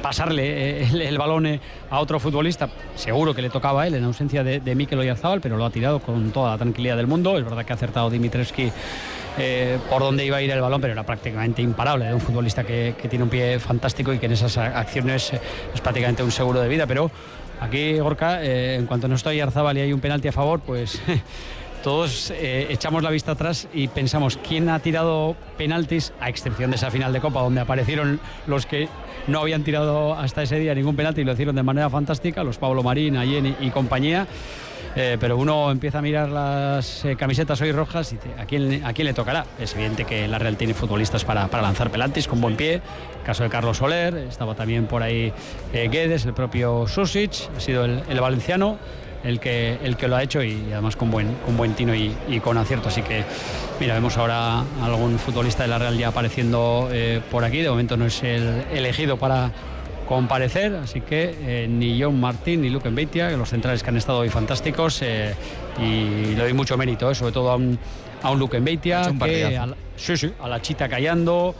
pasarle el balón a otro futbolista. Seguro que le tocaba a él en ausencia de Mikel Oyarzabal, pero lo ha tirado con toda la tranquilidad del mundo. Es verdad que ha acertado Dimitrievski por donde iba a ir el balón, pero era prácticamente imparable de un futbolista que tiene un pie fantástico y que en esas acciones es prácticamente un seguro de vida. Pero aquí, Gorka, en cuanto no está Oyarzabal y hay un penalti a favor, pues todos echamos la vista atrás y pensamos quién ha tirado penaltis, a excepción de esa final de Copa donde aparecieron los que no habían tirado hasta ese día ningún penalti y lo hicieron de manera fantástica, los Pablo Marín, Allen y compañía. Pero uno empieza a mirar las camisetas hoy rojas y ¿a quién le tocará? Es evidente que la Real tiene futbolistas para lanzar penaltis con buen pie. El caso de Carlos Soler, estaba también por ahí Guedes, el propio Susic, ha sido el valenciano el que lo ha hecho y además con buen tino y con acierto. Así que mira, vemos ahora a algún futbolista de la Real ya apareciendo por aquí. De momento no es el elegido para comparecer, así que ni John Martín ni Luke Mbeitia, que los centrales que han estado hoy fantásticos, y le doy mucho mérito, sobre todo a un Luke Mbeitia, que a la chita callando,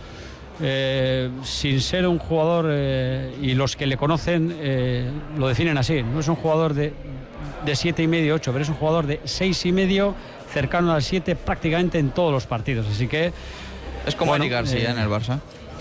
sin ser un jugador, y los que le conocen lo definen así, no es un jugador de 7,5, 8, pero es un jugador de 6,5, cercano al 7 prácticamente en todos los partidos, así que es como Eric García en el Barça.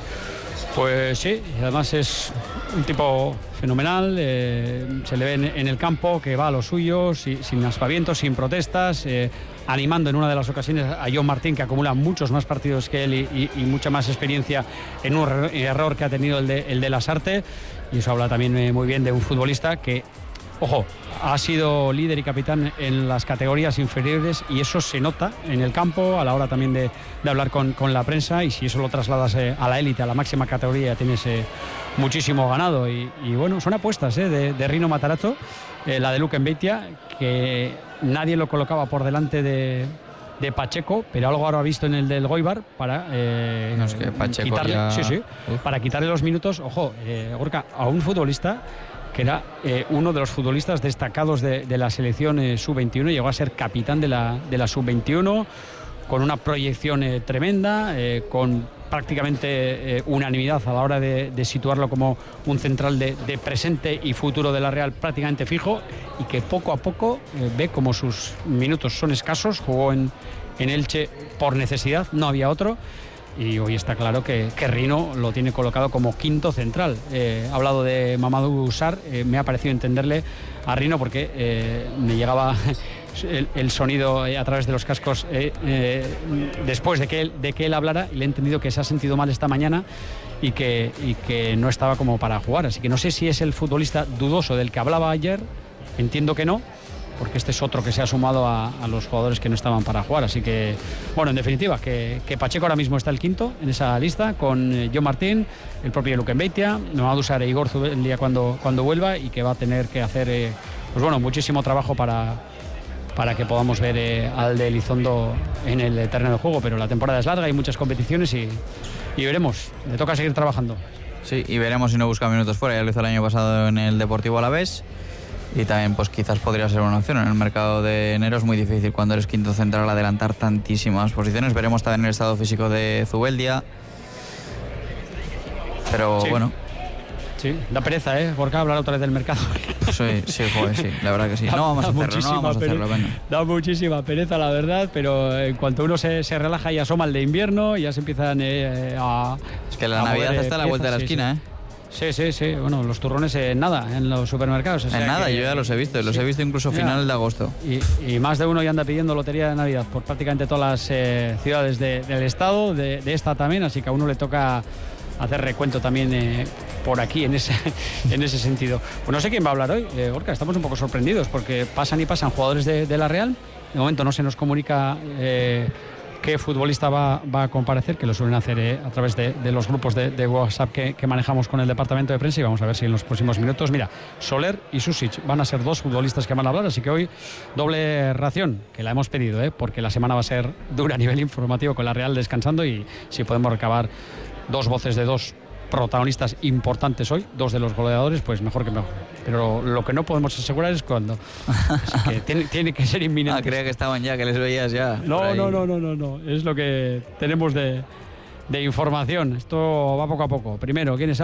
Pues sí, y además es un tipo fenomenal, se le ve en el campo que va a lo suyo, sin aspavientos, sin protestas, animando en una de las ocasiones a John Martín, que acumula muchos más partidos que él y mucha más experiencia en un error que ha tenido el de Lasarte, y eso habla también muy bien de un futbolista que, ojo, ha sido líder y capitán en las categorías inferiores y eso se nota en el campo a la hora también de hablar con la prensa, y si eso lo trasladas a la élite, a la máxima categoría, ya tienes muchísimo ganado. Y bueno, son apuestas de Rino Matarazzo, la de Luke Mbeitia, que nadie lo colocaba por delante de Pacheco, pero algo ahora ha visto en el del Goibar para es que Pacheco quitarle, ya... para quitarle los minutos. Ojo, Gorka, a un futbolista que era uno de los futbolistas destacados de la selección sub-21, llegó a ser capitán de la sub-21, con una proyección tremenda, con prácticamente unanimidad a la hora de situarlo como un central de presente y futuro de la Real prácticamente fijo, y que poco a poco ve como sus minutos son escasos. Jugó en Elche por necesidad, no había otro, y hoy está claro que Rino lo tiene colocado como quinto central. He hablado de Mamadou Sarr, me ha parecido entenderle a Rino porque me llegaba el sonido a través de los cascos después de que él hablara, y le he entendido que se ha sentido mal esta mañana y que no estaba como para jugar, así que no sé si es el futbolista dudoso del que hablaba ayer, entiendo que no, porque este es otro que se ha sumado a los jugadores que no estaban para jugar. Así que, bueno, en definitiva, que Pacheco ahora mismo está el quinto en esa lista, con John Martín, el propio Luke Mbeitia, Mamadou Sarr e Igor Zubeldia cuando vuelva, y que va a tener que hacer pues bueno, muchísimo trabajo para que podamos ver al de Elizondo en el terreno de juego. Pero la temporada es larga, hay muchas competiciones y veremos, le toca seguir trabajando. Sí, y veremos si no busca minutos fuera, ya lo hizo el año pasado en el Deportivo Alavés. Y también pues quizás podría ser una opción. En el mercado de enero es muy difícil cuando eres quinto central adelantar tantísimas posiciones. Veremos también el estado físico de Zubeldia. Pero sí, bueno. Sí, da pereza, Gorka, hablar otra vez del mercado. Sí, joder, sí, la verdad que sí. No vamos a hacerlo, venga. Da muchísima pereza, la verdad, pero en cuanto uno se relaja y asoma el de invierno, ya se empiezan a... Es que la Navidad está a la vuelta de la esquina, Sí. Sí, bueno, los turrones nada en los supermercados. En nada, yo ya los he visto, incluso final de agosto. Y más de uno ya anda pidiendo lotería de Navidad por prácticamente todas las ciudades del estado, de esta también, así que a uno le toca hacer recuento también por aquí en ese sentido. Pues no sé quién va a hablar hoy, Gorka, estamos un poco sorprendidos porque pasan jugadores de la Real. De momento no se nos comunica qué futbolista va a comparecer, que lo suelen hacer a través de los grupos de WhatsApp que manejamos con el departamento de prensa, y vamos a ver si en los próximos minutos, mira, Soler y Susic van a ser dos futbolistas que van a hablar, así que hoy doble ración, que la hemos pedido, porque la semana va a ser dura a nivel informativo con la Real descansando, y si podemos recabar dos voces de dos protagonistas importantes hoy, dos de los goleadores, pues mejor que mejor. Pero lo que no podemos asegurar es cuándo. Así que tiene que ser inminente. Creía que estaban ya, que les veías ya. No. Es lo que tenemos de información. Esto va poco a poco. Primero, ¿quiénes